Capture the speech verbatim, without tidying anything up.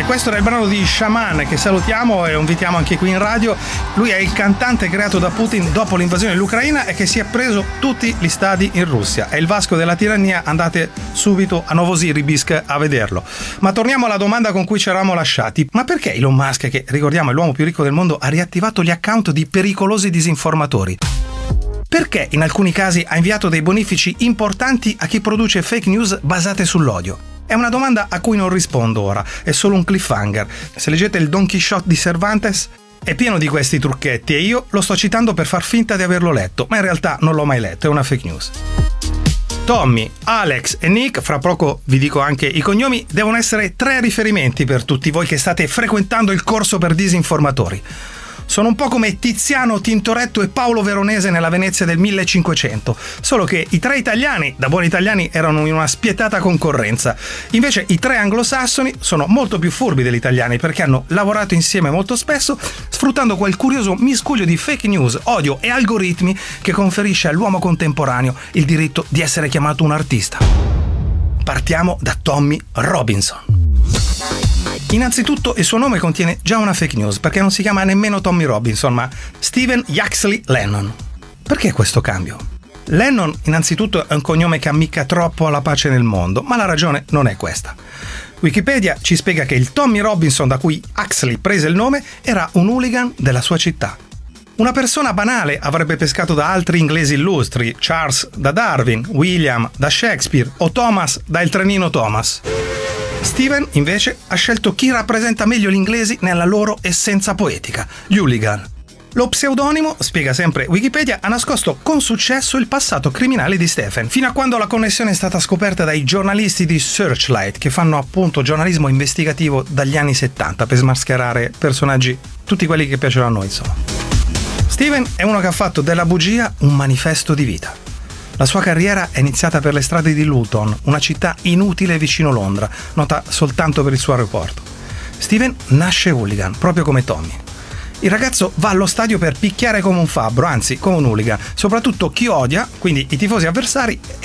E questo era il brano di Shaman, che salutiamo e invitiamo anche qui in radio. Lui è il cantante creato da Putin dopo l'invasione dell'Ucraina e che si è preso tutti gli stadi in Russia. È il Vasco della tirannia, andate subito a Novosibirsk a vederlo. Ma torniamo alla domanda con cui ci eravamo lasciati. Ma perché Elon Musk, che ricordiamo è l'uomo più ricco del mondo, ha riattivato gli account di pericolosi disinformatori? Perché in alcuni casi ha inviato dei bonifici importanti a chi produce fake news basate sull'odio? È una domanda a cui non rispondo ora, è solo un cliffhanger. Se leggete il Don Quixote di Cervantes è pieno di questi trucchetti e io lo sto citando per far finta di averlo letto, ma in realtà non l'ho mai letto, è una fake news. Tommy, Alex e Nick, fra poco vi dico anche i cognomi, devono essere tre riferimenti per tutti voi che state frequentando il corso per disinformatori. Sono un po' come Tiziano, Tintoretto e Paolo Veronese nella Venezia del millecinquecento, solo che i tre italiani, da buoni italiani, erano in una spietata concorrenza. Invece i tre anglosassoni sono molto più furbi degli italiani perché hanno lavorato insieme molto spesso, sfruttando quel curioso miscuglio di fake news, odio e algoritmi che conferisce all'uomo contemporaneo il diritto di essere chiamato un artista. Partiamo da Tommy Robinson. Innanzitutto il suo nome contiene già una fake news perché non si chiama nemmeno Tommy Robinson ma Stephen Yaxley Lennon. Perché questo cambio? Lennon innanzitutto è un cognome che ammicca troppo alla pace nel mondo, ma la ragione non è questa. Wikipedia ci spiega che il Tommy Robinson da cui Huxley prese il nome era un hooligan della sua città. Una persona banale avrebbe pescato da altri inglesi illustri, Charles da Darwin, William da Shakespeare o Thomas da Il trenino Thomas. Steven, invece, ha scelto chi rappresenta meglio gli inglesi nella loro essenza poetica, gli hooligan. Lo pseudonimo, spiega sempre Wikipedia, ha nascosto con successo il passato criminale di Stephen, fino a quando la connessione è stata scoperta dai giornalisti di Searchlight, che fanno appunto giornalismo investigativo dagli anni settanta per smascherare personaggi, tutti quelli che piacciono a noi, insomma. Steven è uno che ha fatto della bugia un manifesto di vita. La sua carriera è iniziata per le strade di Luton, una città inutile vicino Londra, nota soltanto per il suo aeroporto. Steven nasce hooligan, proprio come Tommy. Il ragazzo va allo stadio per picchiare come un fabbro, anzi come un hooligan, soprattutto chi odia, quindi i tifosi avversari,